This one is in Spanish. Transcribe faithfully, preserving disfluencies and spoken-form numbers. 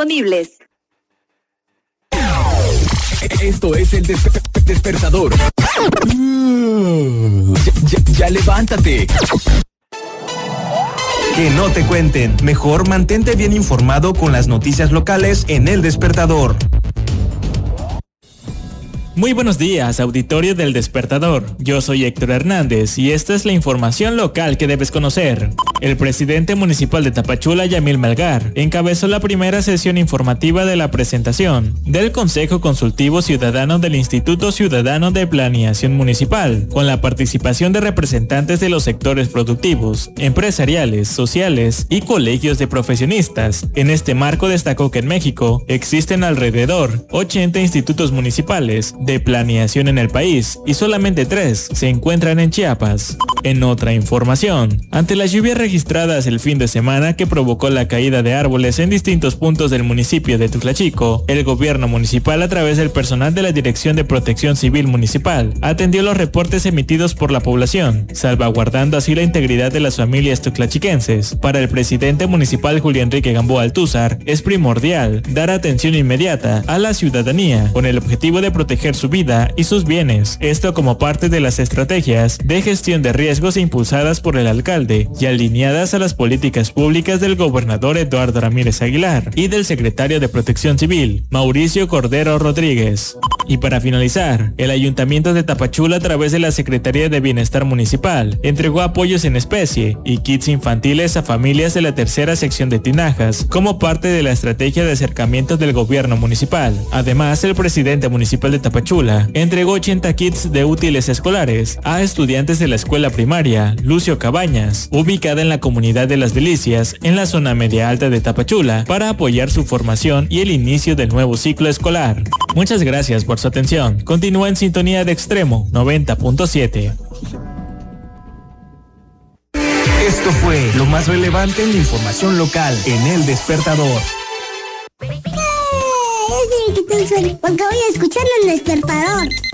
disponibles. Esto es el desper- despertador. Ya, ya, ya levántate. Que no te cuenten. Mejor mantente bien informado con las noticias locales en El Despertador. Muy buenos días, auditorio del Despertador. Yo soy Héctor Hernández y esta es la información local que debes conocer. El presidente municipal de Tapachula, Yamil Melgar, encabezó la primera sesión informativa de la presentación del Consejo Consultivo Ciudadano del Instituto Ciudadano de Planeación Municipal, con la participación de representantes de los sectores productivos, empresariales, sociales y colegios de profesionistas. En este marco destacó que en México existen alrededor ochenta institutos municipales de planeación en el país y solamente tres se encuentran en Chiapas. En otra información, ante las lluvias registradas el fin de semana que provocó la caída de árboles en distintos puntos del municipio de Tuxtlachico, el gobierno municipal a través del personal de la Dirección de Protección Civil Municipal atendió los reportes emitidos por la población, salvaguardando así la integridad de las familias tuxtlachiquenses. Para el presidente municipal Julio Enrique Gamboa Altúzar, es primordial dar atención inmediata a la ciudadanía con el objetivo de proteger su vida y sus bienes, esto como parte de las estrategias de gestión de riesgos impulsadas por el alcalde y alineadas a las políticas públicas del gobernador Eduardo Ramírez Aguilar y del secretario de Protección Civil, Mauricio Cordero Rodríguez. Y para finalizar, el Ayuntamiento de Tapachula a través de la Secretaría de Bienestar Municipal entregó apoyos en especie y kits infantiles a familias de la tercera sección de Tinajas como parte de la estrategia de acercamiento del gobierno municipal. Además, el presidente municipal de Tapachula entregó ochenta kits de útiles escolares a estudiantes de la escuela primaria Lucio Cabañas, ubicada en la comunidad de Las Delicias, en la zona media alta de Tapachula, para apoyar su formación y el inicio del nuevo ciclo escolar. Muchas gracias por su atención. Continúa en sintonía de Extremo noventa punto siete. Esto fue lo más relevante en la información local en El Despertador. Porque voy a escuchar El Despertador.